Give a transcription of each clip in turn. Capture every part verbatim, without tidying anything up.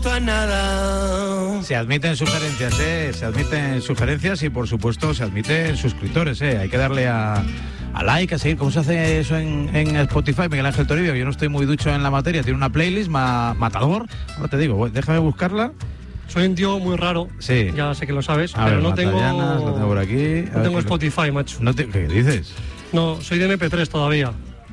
justo a nada. Se admiten sugerencias, ¿eh? Se admiten sugerencias y, por supuesto, se admiten suscriptores, ¿eh? Hay que darle a, a like, a seguir. ¿Cómo se hace eso en, en Spotify, Miguel Ángel Toribio? Yo no estoy muy ducho en la materia. Tiene una playlist, ma, Matador. Ahora te digo, déjame buscarla. Soy un tío muy raro, sí. Ya sé que lo sabes, a pero ver, no tengo, lo tengo por aquí. no tengo Spotify, macho. No te, ¿Qué dices? No, soy de eme pe tres todavía.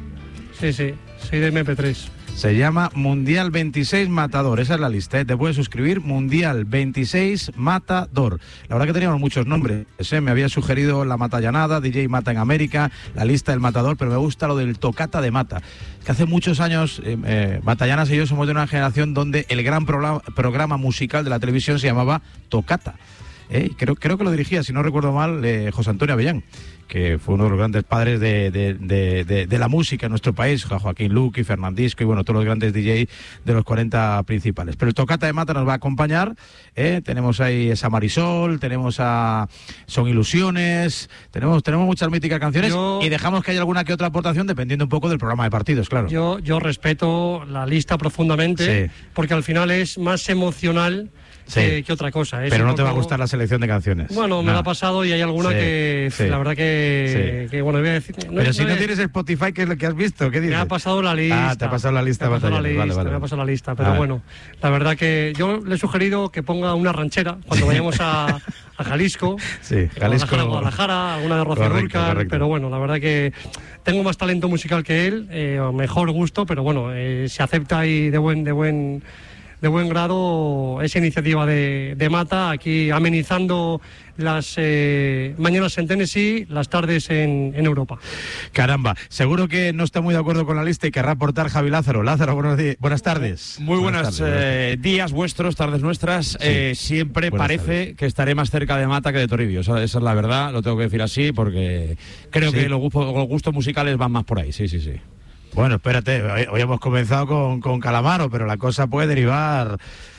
Sí, sí, soy de eme pe tres. Se llama Mundial veintiséis Matador, esa es la lista, ¿eh? Te puedes suscribir, Mundial veintiséis Matador. La verdad que teníamos muchos nombres, ¿eh? Me había sugerido la Mata Llanada, D J Mata en América, la lista del Matador, pero me gusta lo del Tocata de Mata. Que hace muchos años, eh, eh, Matallanas y yo somos de una generación donde el gran programa, programa musical de la televisión se llamaba Tocata. ¿Eh? Creo, creo que lo dirigía, si no recuerdo mal, eh, José Antonio Avellán, que fue uno de los grandes padres de, de, de, de, de la música en nuestro país, Joaquín Luqui, Fernandisco y bueno, todos los grandes D J de los cuarenta principales. Pero el Tocata de Mata nos va a acompañar, ¿eh? Tenemos ahí esa Marisol, tenemos a Son Ilusiones, tenemos, tenemos muchas míticas canciones yo, y dejamos que haya alguna que otra aportación dependiendo un poco del programa de partidos, claro. Yo, yo respeto la lista profundamente, sí. Porque al final es más emocional. Sí. Que, que otra cosa. Es Pero no poco... te va a gustar la selección de canciones. Bueno, no. me la ha pasado y hay alguna sí, que, sí. la verdad que, sí. que bueno, voy a decir... No, Pero no si no es... tienes Spotify, ¿qué es lo que has visto? ¿Qué dices? Me ha pasado la lista. Ah, te ha pasado la lista. Me ha pasado la lista, vale, vale, me ha pasado la lista. Pero bueno, la verdad que yo le he sugerido que ponga una ranchera cuando vayamos a, a Jalisco. Sí, Jalisco. Guadalajara, Guadalajara, alguna de Rocío Dúrcal. Pero bueno, la verdad que tengo más talento musical que él, eh, mejor gusto, pero bueno, eh, se acepta y de buen... De buen de buen grado esa iniciativa de, de Mata, aquí amenizando las eh, mañanas en Tennessee, las tardes en, en Europa. Caramba, seguro que no está muy de acuerdo con la lista y querrá aportar Javi Lázaro. Lázaro, buenos días, buenas tardes. Muy buenas, buenas tardes, eh, días vuestros, tardes nuestras. Sí. Eh, siempre buenas parece tardes. Que estaré más cerca de Mata que de Toribio. Esa, esa es la verdad, lo tengo que decir así, porque creo sí. que los gustos, los gustos musicales van más por ahí, sí, sí, sí. Bueno, espérate, hoy, hoy hemos comenzado con, con Calamaro, pero la cosa puede derivar...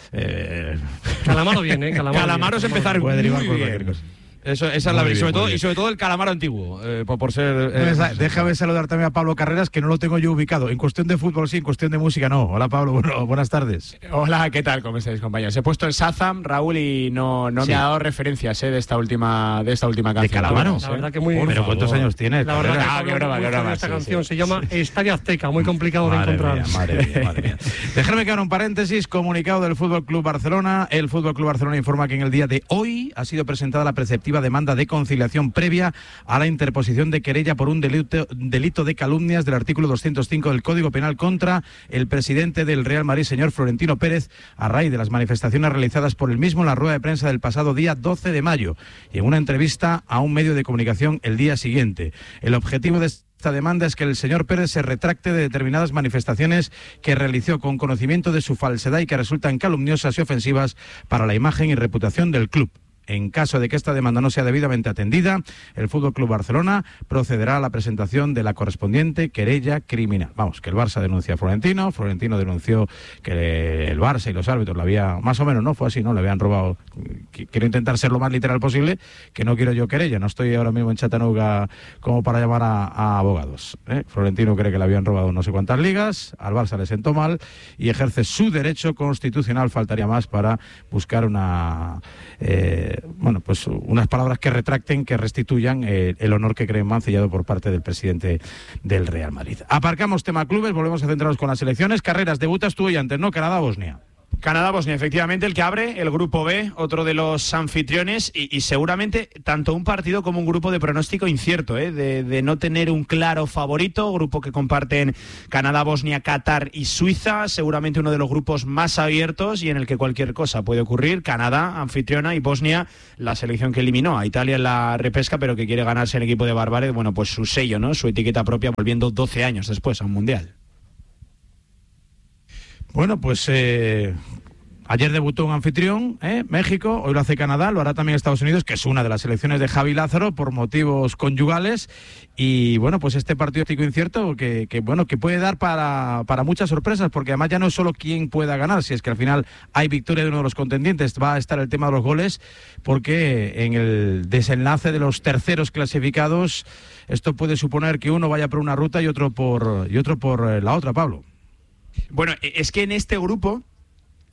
Eh... Calamaro bien, ¿eh? Calamaro, Calamaro es empezar puede derivar muy por bien. cualquier cosa. Eso, esa es la verdad, y sobre todo, y sobre todo el Calamaro antiguo, eh, por, por ser... Eh, Déjame saludar también a Pablo Carreras, que no lo tengo yo ubicado. En cuestión de fútbol sí, en cuestión de música no. Hola Pablo, bueno, buenas tardes. Hola, ¿qué tal? ¿Cómo estáis, compañeros? He puesto el Shazam, Raúl, y no, no sí. me ha dado referencias eh, de esta última de esta última canción. ¿De Calamaro? La verdad que muy... Pero ¿cuántos años tienes? La verdad que ah, qué broma, qué broma, esta sí, canción sí. se llama Estadio Azteca, muy complicado madre de encontrar. Mía, madre mía, madre mía. Déjame que haga un paréntesis, comunicado del Fútbol Club Barcelona. El Fútbol Club Barcelona informa que en el día de hoy ha sido presentada la preceptiva demanda de conciliación previa a la interposición de querella por un delito, delito de calumnias del artículo doscientos cinco del Código Penal contra el presidente del Real Madrid, señor Florentino Pérez, a raíz de las manifestaciones realizadas por él mismo en la rueda de prensa del pasado día doce de mayo y en una entrevista a un medio de comunicación el día siguiente. El objetivo de esta demanda es que el señor Pérez se retracte de determinadas manifestaciones que realizó con conocimiento de su falsedad y que resultan calumniosas y ofensivas para la imagen y reputación del club. En caso de que esta demanda no sea debidamente atendida, el Fútbol Club Barcelona procederá a la presentación de la correspondiente querella criminal. Vamos, que el Barça denuncia a Florentino, Florentino denunció que el Barça y los árbitros le había, más o menos, no fue así, ¿no? Le habían robado. Quiero intentar ser lo más literal posible, que no quiero yo querella, no estoy ahora mismo en Chattanooga como para llamar a, a abogados. ¿eh? Florentino cree que le habían robado no sé cuántas ligas, al Barça le sentó mal y ejerce su derecho constitucional, faltaría más, para buscar una... Eh, bueno, pues unas palabras que retracten, que restituyan eh, el honor que creen mancillado por parte del presidente del Real Madrid. Aparcamos tema clubes, volvemos a centrarnos con las selecciones. Carreras, debutas tú hoy antes, ¿no? Canadá-Bosnia. Canadá-Bosnia, efectivamente, el que abre el grupo B, otro de los anfitriones, y, y seguramente tanto un partido como un grupo de pronóstico incierto, ¿eh? de, de no tener un claro favorito, grupo que comparten Canadá, Bosnia, Qatar y Suiza, seguramente uno de los grupos más abiertos y en el que cualquier cosa puede ocurrir. Canadá, anfitriona, y Bosnia, la selección que eliminó a Italia en la repesca, pero que quiere ganarse el equipo de Barbárez, bueno, pues su sello, ¿no? Su etiqueta propia, volviendo doce años después a un mundial. Bueno, pues eh, ayer debutó un anfitrión, ¿eh? México, hoy lo hace Canadá, lo hará también Estados Unidos, que es una de las selecciones de Javi Lázaro por motivos conyugales. Y bueno, pues este partido incierto que, que bueno que puede dar para, para muchas sorpresas, porque además ya no es solo quién pueda ganar, si es que al final hay victoria de uno de los contendientes, va a estar el tema de los goles, porque en el desenlace de los terceros clasificados esto puede suponer que uno vaya por una ruta y otro por, y otro por la otra, Pablo. Bueno, es que en este grupo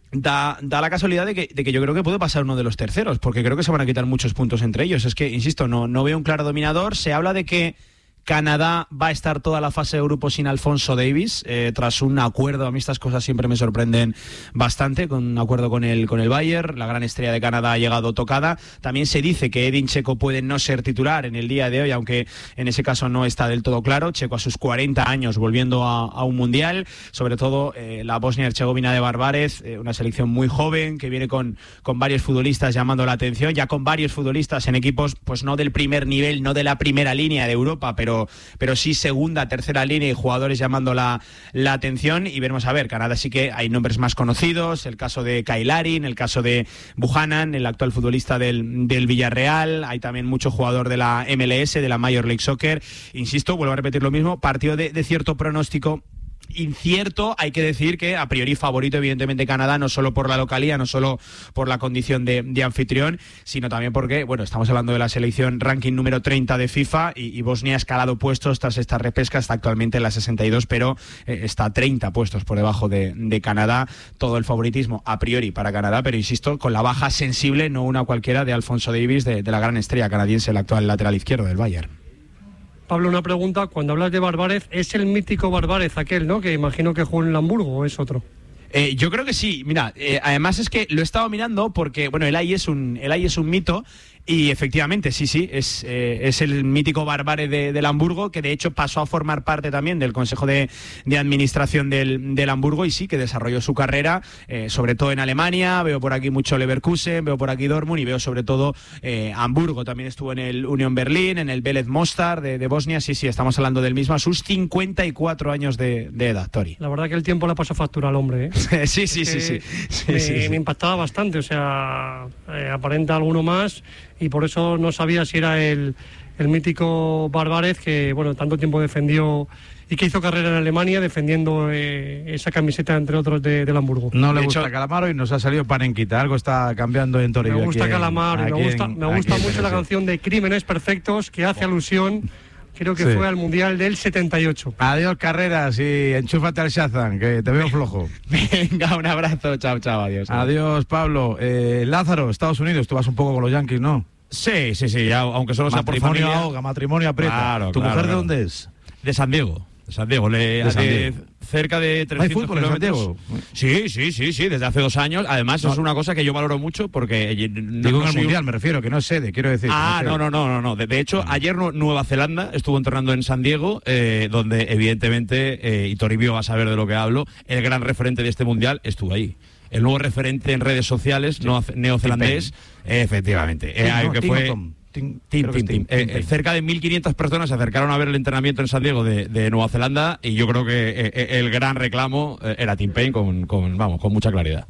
Da, da la casualidad de que, de que yo creo que puede pasar uno de los terceros, porque creo que se van a quitar muchos puntos entre ellos. Es que, insisto, no, no veo un claro dominador. Se habla de que Canadá va a estar toda la fase de grupo sin Alphonso Davies, eh, tras un acuerdo. A mí estas cosas siempre me sorprenden bastante, con un acuerdo con el, con el Bayern. La gran estrella de Canadá ha llegado tocada. También se dice que Edin Dzeko puede no ser titular en el día de hoy, aunque en ese caso no está del todo claro. Dzeko a sus cuarenta años volviendo a, a un mundial, sobre todo eh, la Bosnia-Herzegovina de Barbárez, eh, una selección muy joven que viene con, con varios futbolistas llamando la atención, ya con varios futbolistas en equipos pues no del primer nivel, no de la primera línea de Europa, pero pero sí segunda, tercera línea y jugadores llamando la, la atención. Y veremos a ver, Canadá sí que hay nombres más conocidos, el caso de Kyle Larin, el caso de Buchanan, el actual futbolista del, del Villarreal. Hay también mucho jugador de la M L S, de la Major League Soccer. Insisto, vuelvo a repetir lo mismo, partido de, de cierto pronóstico incierto. Hay que decir que a priori favorito evidentemente Canadá, no solo por la localía, no solo por la condición de, de anfitrión, sino también porque, bueno, estamos hablando de la selección ranking número treinta de FIFA y, y Bosnia ha escalado puestos tras esta repesca, está actualmente en la sesenta y dos, pero eh, está a treinta puestos por debajo de, de Canadá. Todo el favoritismo a priori para Canadá, pero insisto, con la baja sensible, no una cualquiera, de Alphonso Davies, de, de la gran estrella canadiense, el actual lateral izquierdo del Bayern. Pablo, una pregunta. Cuando hablas de Barbárez, ¿es el mítico Barbárez aquel, no? Que imagino que jugó en el Hamburgo, ¿o es otro? Eh, yo creo que sí. Mira, eh, además es que lo he estado mirando porque, bueno, el A I es un, el A I es un mito. Y efectivamente, sí, sí, es, eh, es el mítico Barbárez de, del Hamburgo, que de hecho pasó a formar parte también del Consejo de, de Administración del, del Hamburgo, y sí, que desarrolló su carrera, eh, sobre todo en Alemania. Veo por aquí mucho Leverkusen, veo por aquí Dortmund y veo sobre todo eh, Hamburgo. También estuvo en el Union Berlin, en el Velez Mostar de, de Bosnia. Sí, sí, estamos hablando del mismo a sus cincuenta y cuatro años de, de edad, Tori. La verdad que el tiempo le pasó factura al hombre, ¿eh? sí, sí, sí, sí, sí, me, sí, sí. me impactaba bastante, o sea, eh, aparenta alguno más, y por eso no sabía si era el, el mítico Barbárez, que bueno, tanto tiempo defendió y que hizo carrera en Alemania defendiendo eh, esa camiseta, entre otros, de, del Hamburgo. No le de gusta hecho, Calamaro y nos ha salido Panenquita. Algo está cambiando en Toribio. Me gusta aquí en, Calamaro y me gusta, en, me gusta en mucho la canción de Crímenes Perfectos, que hace alusión, creo que sí, fue al Mundial del setenta y ocho. Adiós, Carreras, y enchúfate al Shazam, que te veo flojo. Venga, un abrazo, chao, chao, adiós. Adiós, Pablo. Eh, Lázaro, Estados Unidos, tú vas un poco con los Yankees, ¿no? Sí, sí, sí, ya, aunque solo sea por familia. Matrimonio ahoga, matrimonio aprieta. Claro, ¿Tu claro, mujer claro. de dónde es? De San Diego. De San Diego, le, de San de, Diego. cerca de trescientos ¿Hay fútbol kilómetros. en San Diego? Sí, sí, sí, sí, desde hace dos años. Además, no, es una cosa que yo valoro mucho porque... No, digo no en el Mundial, un... me refiero, que no es sede, quiero decir. Ah, no, no, no, no, no. De, de hecho, no. ayer Nueva Zelanda estuvo entrenando en San Diego, eh, donde evidentemente, eh, y Toribio va a saber de lo que hablo, el gran referente de este Mundial estuvo ahí. El nuevo referente en redes sociales, sí, no, neozelandés, eh, efectivamente, eh, no, que fue... Tim, tim, tim, tim. Eh, eh, cerca de mil quinientas personas se acercaron a ver el entrenamiento en San Diego de, de Nueva Zelanda, y yo creo que eh, el gran reclamo eh, era Tim Payne con, con, vamos, con mucha claridad.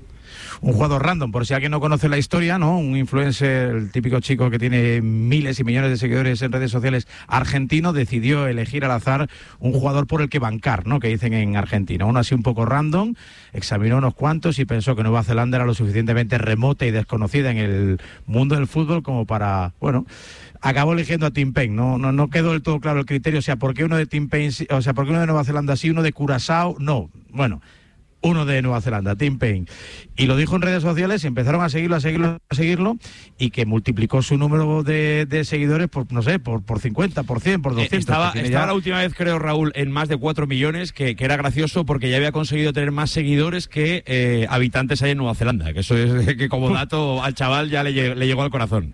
Un jugador random, por si alguien no conoce la historia, ¿no? Un influencer, el típico chico que tiene miles y millones de seguidores en redes sociales argentino, decidió elegir al azar un jugador por el que bancar, ¿no? Que dicen en Argentina. Uno así un poco random, examinó unos cuantos y pensó que Nueva Zelanda era lo suficientemente remota y desconocida en el mundo del fútbol como para, bueno, acabó eligiendo a Tim Payne. No, no, no quedó del todo claro el criterio, o sea, ¿por qué uno de Tim Payne, o sea, por qué uno de Nueva Zelanda sí, uno de Curazao no? Bueno, uno de Nueva Zelanda, Tim Payne. Y lo dijo en redes sociales y empezaron a seguirlo, a seguirlo, a seguirlo, y que multiplicó su número de, de seguidores por, no sé, por, por cincuenta, por cien, por doscientos. Eh, estaba estaba ya... la última vez, creo, Raúl, en más de cuatro millones, que, que era gracioso porque ya había conseguido tener más seguidores que eh, habitantes ahí en Nueva Zelanda, que eso es que como dato al chaval ya le, le llegó al corazón.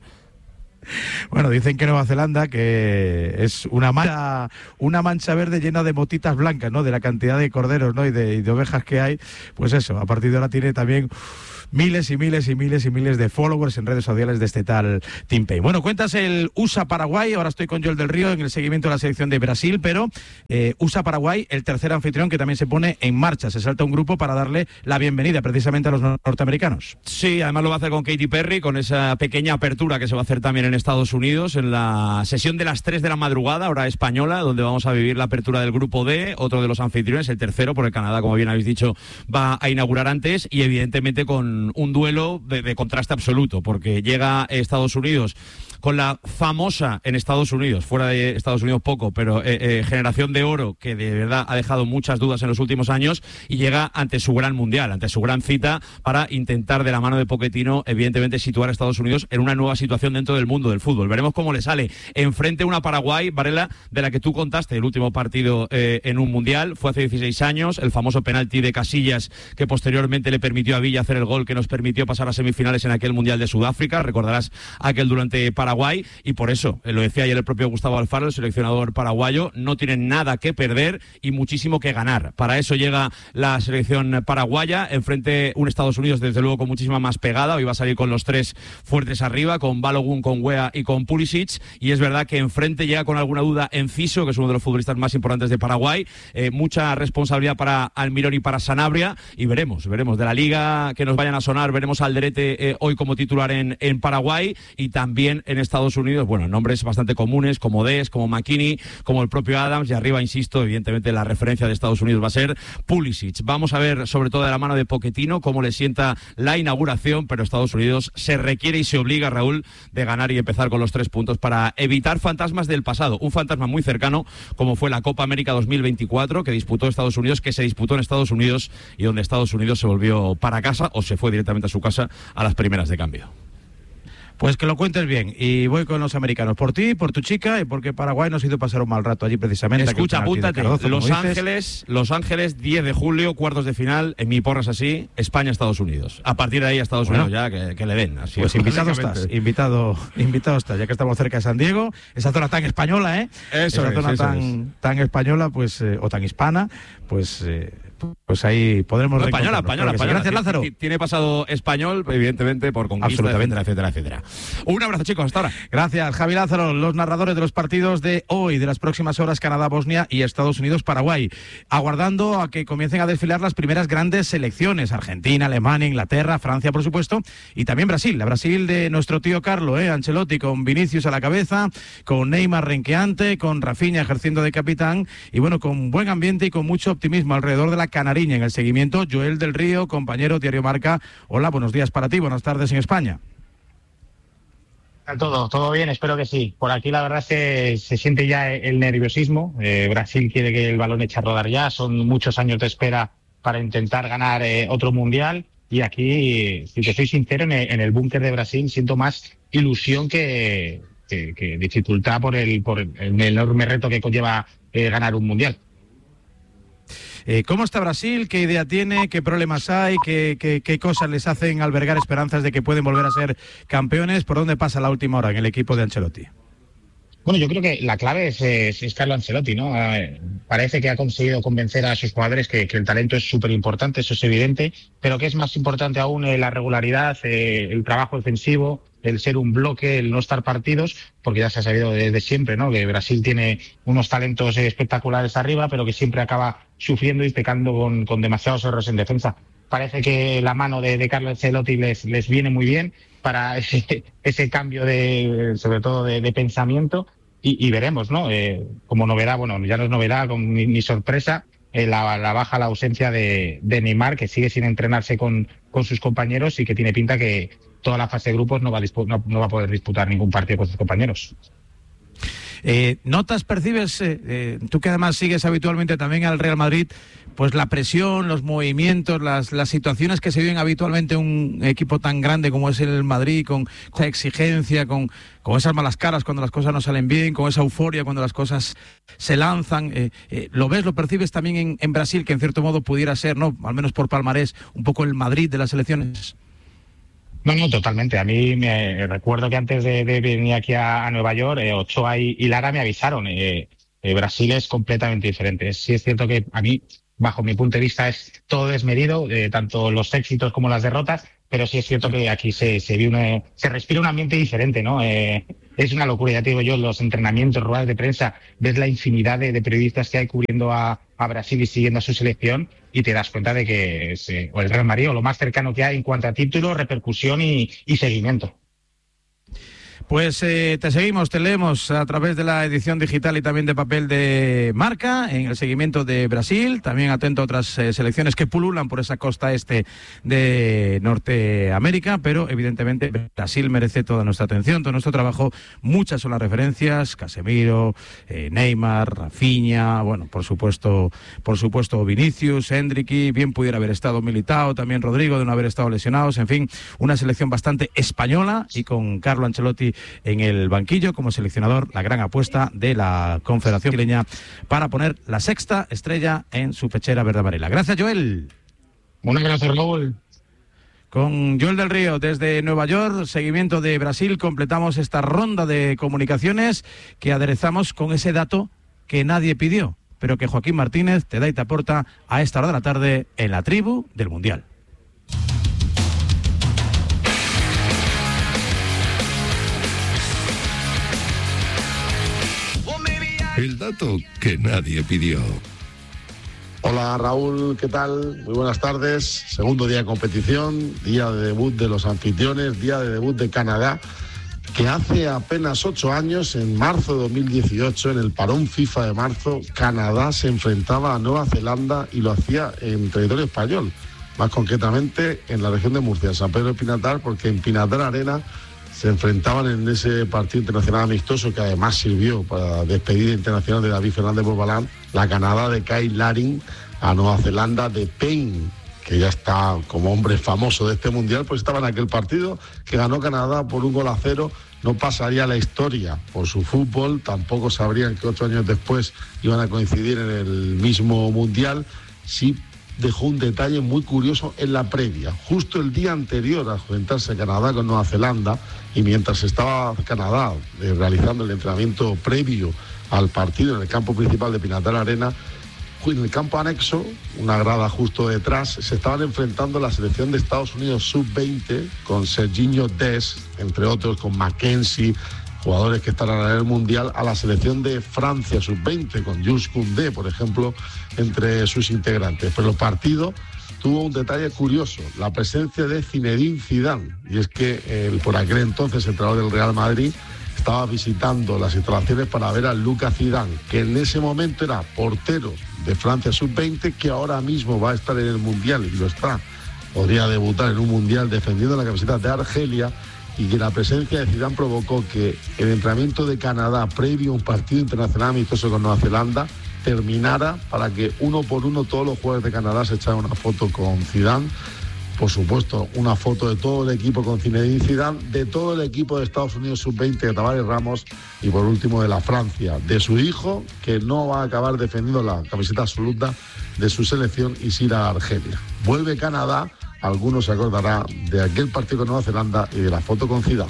Bueno, dicen que Nueva Zelanda que es una mancha, una mancha verde llena de motitas blancas, ¿no? De la cantidad de corderos, ¿no? Y de, y de ovejas que hay, pues eso, a partir de ahora tiene también miles y miles y miles y miles de followers en redes sociales de este tal Tim Payne. Bueno, cuentas el U S A Paraguay, ahora estoy con Joel del Río en el seguimiento de la selección de Brasil, pero eh, U S A Paraguay, el tercer anfitrión que también se pone en marcha, se salta un grupo para darle la bienvenida precisamente a los norteamericanos. Sí, además lo va a hacer con Katy Perry, con esa pequeña apertura que se va a hacer también en Estados Unidos, en la sesión de las tres de la madrugada, hora española, donde vamos a vivir la apertura del grupo D, otro de los anfitriones, el tercero, porque Canadá, como bien habéis dicho, va a inaugurar antes, y evidentemente con un duelo de, de contraste absoluto, porque llega Estados Unidos con la famosa en Estados Unidos, fuera de Estados Unidos poco, pero eh, eh, generación de oro que de verdad ha dejado muchas dudas en los últimos años, y llega ante su gran mundial, ante su gran cita, para intentar de la mano de Pochettino, evidentemente, situar a Estados Unidos en una nueva situación dentro del mundo del fútbol. Veremos cómo le sale enfrente una Paraguay, Varela, de la que tú contaste el último partido eh, en un mundial, fue hace dieciséis años, el famoso penalti de Casillas que posteriormente le permitió a Villa hacer el gol que nos permitió pasar a semifinales en aquel mundial de Sudáfrica, recordarás aquel durante Paraguay, y por eso, eh, lo decía ayer el propio Gustavo Alfaro, el seleccionador paraguayo, no tienen nada que perder y muchísimo que ganar. Para eso llega la selección paraguaya, enfrente un Estados Unidos desde luego con muchísima más pegada, hoy va a salir con los tres fuertes arriba, con Balogun, con Weah y con Pulisic, y es verdad que enfrente llega con alguna duda Enciso, que es uno de los futbolistas más importantes de Paraguay, eh, mucha responsabilidad para Almirón y para Sanabria, y veremos, veremos de la liga que nos vayan a sonar, veremos a Alderete eh, hoy como titular en, en Paraguay, y también en Estados Unidos, bueno, nombres bastante comunes como Des, como McKinney, como el propio Adams, y arriba, insisto, evidentemente la referencia de Estados Unidos va a ser Pulisic. Vamos a ver, sobre todo de la mano de Pochettino, cómo le sienta la inauguración, pero Estados Unidos se requiere y se obliga, Raúl, de ganar y empezar con los tres puntos para evitar fantasmas del pasado. Un fantasma muy cercano, como fue la Copa América dos mil veinticuatro, que disputó Estados Unidos, que se disputó en Estados Unidos, y donde Estados Unidos se volvió para casa, o se fue directamente a su casa a las primeras de cambio. Pues que lo cuentes bien, y voy con los americanos, por ti, por tu chica, y porque Paraguay nos hizo pasar un mal rato allí precisamente. Escucha, apúntate, Cardozo, Los Ángeles, Los Ángeles, diez de julio, cuartos de final, en mi porras así, España-Estados Unidos. A partir de ahí a Estados bueno, Unidos ya, que, que le den. Así pues invitado estás, invitado, invitado estás, ya que estamos cerca de San Diego, esa zona tan española, ¿eh? Eso esa es, zona eso tan, es. tan española, pues, eh, o tan hispana, pues... Eh, pues ahí podremos no, española, española, española. Gracias, Lázaro. Tiene pasado español, evidentemente, por conquista, etcétera, etcétera, etcétera. Un abrazo, chicos, hasta ahora. Gracias, Javi Lázaro, los narradores de los partidos de hoy, de las próximas horas, Canadá-Bosnia y Estados Unidos-Paraguay, aguardando a que comiencen a desfilar las primeras grandes selecciones, Argentina, Alemania, Inglaterra, Francia, por supuesto, y también Brasil, la Brasil de nuestro tío Carlo, eh, Ancelotti, con Vinicius a la cabeza, con Neymar renqueante, con Rafinha ejerciendo de capitán, y bueno, con buen ambiente y con mucho optimismo alrededor de la Canariña en el seguimiento. Joel del Río, compañero, Diario Marca. Hola, buenos días para ti, buenas tardes en España. Todo, todo bien, espero que sí. Por aquí la verdad se, se siente ya el nerviosismo. Eh, Brasil quiere que el balón eche a rodar ya, son muchos años de espera para intentar ganar eh, otro mundial, y aquí, si te soy sincero, en el, en el búnker de Brasil siento más ilusión que, que, que dificultad por el, por el enorme reto que conlleva eh, ganar un mundial. Eh, ¿Cómo está Brasil? ¿Qué idea tiene? ¿Qué problemas hay? ¿Qué, qué, qué cosas les hacen albergar esperanzas de que pueden volver a ser campeones? ¿Por dónde pasa la última hora en el equipo de Ancelotti? Bueno, yo creo que la clave es, es, es Carlo Ancelotti, ¿no? Eh, parece que ha conseguido convencer a sus jugadores que, que el talento es súper importante, eso es evidente, pero que es más importante aún eh, la regularidad, eh, el trabajo defensivo, el ser un bloque, el no estar partidos, porque ya se ha sabido desde siempre, ¿no? Que Brasil tiene unos talentos espectaculares arriba, pero que siempre acaba sufriendo y pecando con, con demasiados errores en defensa. Parece que la mano de, de Carlo Ancelotti les, les viene muy bien para ese, ese cambio de, sobre todo de, de pensamiento, y, y veremos, ¿no? Eh, como novedad, bueno, ya no es novedad con, ni, ni sorpresa, eh, la, la baja, la ausencia de, de Neymar, que sigue sin entrenarse con, con sus compañeros y que tiene pinta que toda la fase de grupos no va a, dispu- no, no va a poder disputar ningún partido con sus compañeros. Eh, ¿Notas, percibes, eh, eh, tú que además sigues habitualmente también al Real Madrid, pues la presión, los movimientos, las, las situaciones que se viven habitualmente en un equipo tan grande como es el Madrid, con esa exigencia, con, con esas malas caras cuando las cosas no salen bien, con esa euforia cuando las cosas se lanzan? Eh, eh, ¿Lo ves, lo percibes también en, en Brasil, que en cierto modo pudiera ser, no, al menos por palmarés, un poco el Madrid de las selecciones? No, no, totalmente. A mí me recuerdo que antes de, de venir aquí a, a Nueva York, eh, Ochoa y, y Lara me avisaron. Eh, eh, Brasil es completamente diferente. Sí es cierto que a mí, bajo mi punto de vista, es todo desmedido, eh, tanto los éxitos como las derrotas, pero sí es cierto que aquí se, se, ve una, se respira un ambiente diferente, ¿no? Eh, es una locura, ya te digo yo, los entrenamientos, ruedas de prensa, ves la infinidad de, de periodistas que hay cubriendo a, a Brasil y siguiendo a su selección, y te das cuenta de que es eh, o el Real Madrid o lo más cercano que hay en cuanto a títulos, repercusión y, y seguimiento. Pues eh, te seguimos, te leemos a través de la edición digital y también de papel de Marca, en el seguimiento de Brasil, también atento a otras eh, selecciones que pululan por esa costa este de Norteamérica, pero evidentemente Brasil merece toda nuestra atención, todo nuestro trabajo. Muchas son las referencias: Casemiro, eh, Neymar, Rafinha, bueno, por supuesto, por supuesto Vinicius, Endrick, bien pudiera haber estado Militao, también Rodrigo, de no haber estado lesionados, en fin, una selección bastante española, y con Carlo Ancelotti en el banquillo como seleccionador, la gran apuesta de la Confederación Brasileña para poner la sexta estrella en su pechera verde amarela. Gracias, Joel. Un abrazo, Raúl. Con Joel del Río desde Nueva York, seguimiento de Brasil, completamos esta ronda de comunicaciones que aderezamos con ese dato que nadie pidió, pero que Joaquín Martínez te da y te aporta a esta hora de la tarde en la tribu del Mundial. El dato que nadie pidió. Hola Raúl, ¿qué tal? Muy buenas tardes. Segundo día de competición, día de debut de los anfitriones, día de debut de Canadá, que hace apenas ocho años, en marzo de dos mil dieciocho, en el parón FIFA de marzo, Canadá se enfrentaba a Nueva Zelanda y lo hacía en territorio español, más concretamente en la región de Murcia, San Pedro de Pinatar, porque en Pinatar Arena se enfrentaban en ese partido internacional amistoso que además sirvió para despedida internacional de David Fernández Borbalán, la Canadá de Kyle Larin a Nueva Zelanda de Payne, que ya está como hombre famoso de este mundial, pues estaba en aquel partido que ganó Canadá por un gol a cero. No pasaría a la historia por su fútbol, tampoco sabrían que ocho años después iban a coincidir en el mismo mundial. Sí dejó un detalle muy curioso en la previa. Justo el día anterior a enfrentarse Canadá con Nueva Zelanda, y mientras estaba Canadá eh, realizando el entrenamiento previo al partido en el campo principal de Pinatar Arena, en el campo anexo, una grada justo detrás, se estaban enfrentando la selección de Estados Unidos sub veinte con Serginho Dest, entre otros, con Mackenzie, jugadores que estarán en el Mundial, a la selección de Francia sub veinte, con Jules Koundé, por ejemplo, entre sus integrantes. Pero el partido tuvo un detalle curioso, la presencia de Zinedine Zidane, y es que el por aquel entonces entrenador del Real Madrid estaba visitando las instalaciones para ver a Lucas Zidane, que en ese momento era portero de Francia sub veinte, que ahora mismo va a estar en el Mundial, y lo está. Podría debutar en un Mundial defendiendo la camiseta de Argelia, y que la presencia de Zidane provocó que el entrenamiento de Canadá previo a un partido internacional amistoso con Nueva Zelanda terminara para que uno por uno todos los jugadores de Canadá se echaran una foto con Zidane. Por supuesto, una foto de todo el equipo con Zinedine Zidane, de todo el equipo de Estados Unidos sub veinte de Tavares Ramos, y por último de la Francia, de su hijo, que no va a acabar defendiendo la camiseta absoluta de su selección y sí a Argelia. Vuelve Canadá, algunos se acordarán de aquel partido con Nueva Zelanda y de la foto con Zidane.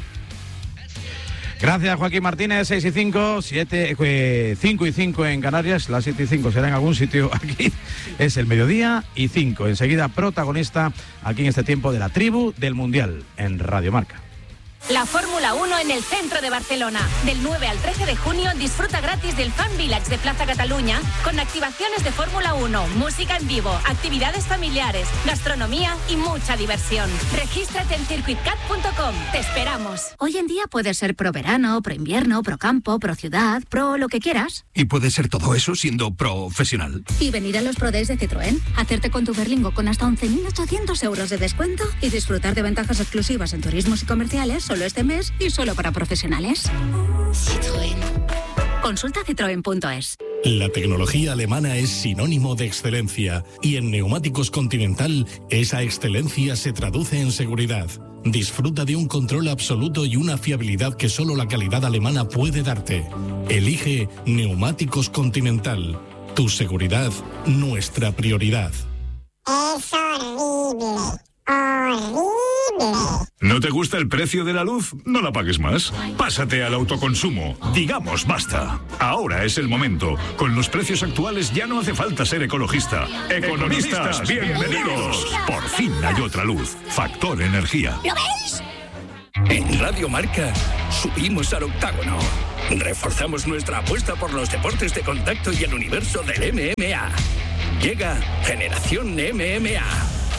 Gracias, Joaquín Martínez. Seis y cinco, siete, eh, cinco y cinco en Canarias. Las siete y cinco será en algún sitio aquí. Es el mediodía y cinco. Enseguida protagonista aquí en este tiempo de la tribu del Mundial en Radio Marca. La Fórmula uno en el centro de Barcelona. Del nueve al trece de junio disfruta gratis del Fan Village de Plaza Cataluña con activaciones de Fórmula uno, música en vivo, actividades familiares, gastronomía y mucha diversión. Regístrate en circuit cat punto com. Te esperamos. Hoy en día puede ser pro verano, pro invierno, pro campo, pro ciudad, pro lo que quieras. Y puede ser todo eso siendo profesional. Y venir a los Pro Days de Citroën, hacerte con tu Berlingo con hasta once mil ochocientos euros de descuento y disfrutar de ventajas exclusivas en turismos y comerciales solo este mes y solo para profesionales. Citroën. Consulta citroen punto es. La tecnología alemana es sinónimo de excelencia y en Neumáticos Continental esa excelencia se traduce en seguridad. Disfruta de un control absoluto y una fiabilidad que solo la calidad alemana puede darte. Elige Neumáticos Continental. Tu seguridad, nuestra prioridad. Es horrible. Horrible. ¿No te gusta el precio de la luz? No la pagues más. Pásate al autoconsumo. Digamos basta. Ahora es el momento. Con los precios actuales ya no hace falta ser ecologista. Economistas, bienvenidos. Por fin hay otra luz. Factor Energía. ¿Lo veis? En Radio Marca subimos al octágono. Reforzamos nuestra apuesta por los deportes de contacto y el universo del M M A. Llega Generación M M A.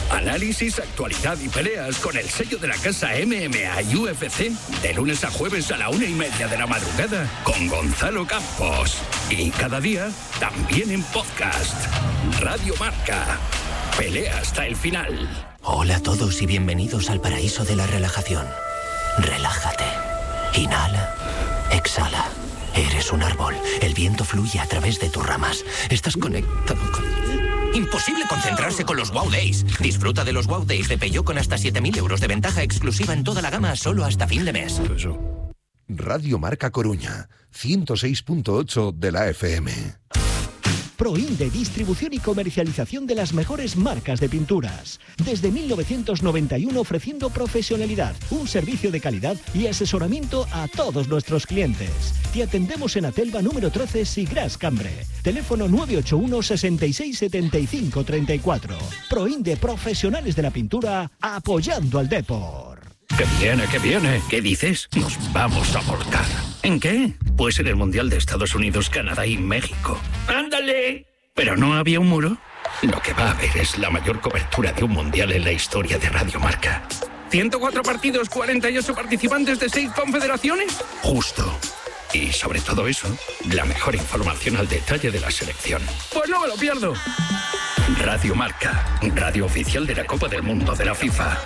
Análisis, actualidad y peleas con el sello de la casa M M A y U F C de lunes a jueves a la una y media de la madrugada con Gonzalo Campos. Y cada día también en podcast. Radio Marca. Pelea hasta el final. Hola a todos y bienvenidos al paraíso de la relajación. Relájate. Inhala. Exhala. Eres un árbol. El viento fluye a través de tus ramas. Estás conectado con... Imposible concentrarse con los Wow Days. Disfruta de los Wow Days de Peugeot con hasta siete mil euros de ventaja exclusiva en toda la gama solo hasta fin de mes. Radio Marca Coruña, ciento seis punto ocho de la F M. Proinde, distribución y comercialización de las mejores marcas de pinturas. Desde mil novecientos noventa y uno ofreciendo profesionalidad, un servicio de calidad y asesoramiento a todos nuestros clientes. Te atendemos en Atelva número trece, Sigras Cambre. Teléfono nueve ocho uno, sesenta y seis, setenta y cinco, treinta y cuatro. Proinde, profesionales de la pintura, apoyando al deporte. ¡Que viene, que viene! ¿Qué dices? Nos vamos a volcar. ¿En qué? Pues en el Mundial de Estados Unidos, Canadá y México. ¡Ándale! ¿Pero no había un muro? Lo que va a haber es la mayor cobertura de un Mundial en la historia de Radio Marca. ¿ciento cuatro partidos, cuarenta y ocho participantes de seis confederaciones? Justo. Y sobre todo eso, la mejor información al detalle de la selección. ¡Pues no me lo pierdo! Radio Marca, radio oficial de la Copa del Mundo de la FIFA.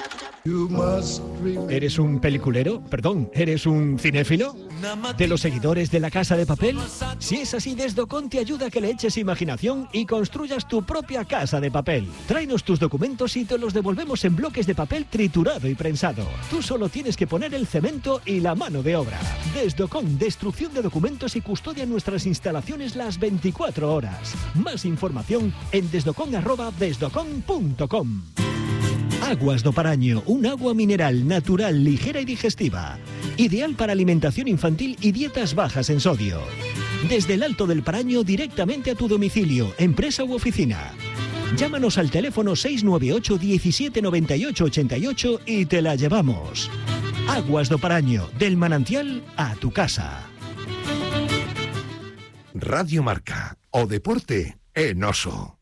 ¿Eres un peliculero? Perdón, ¿eres un cinéfilo? ¿De los seguidores de La Casa de Papel? Si es así, Desdocon te ayuda a que le eches imaginación y construyas tu propia casa de papel. Tráenos tus documentos y te los devolvemos en bloques de papel triturado y prensado. Tú solo tienes que poner el cemento y la mano de obra. Desdocon, destrucción de documentos y custodia en nuestras instalaciones las veinticuatro horas. Más información en desdocon arroba desdocon punto com. Aguas do Paraño, un agua mineral natural, ligera y digestiva. Ideal para alimentación infantil y dietas bajas en sodio. Desde el Alto del Paraño directamente a tu domicilio, empresa u oficina. Llámanos al teléfono seis nueve ocho, diecisiete, noventa y ocho, ochenta y ocho y te la llevamos. Aguas do Paraño, del manantial a tu casa. Radio Marca, o deporte en oso.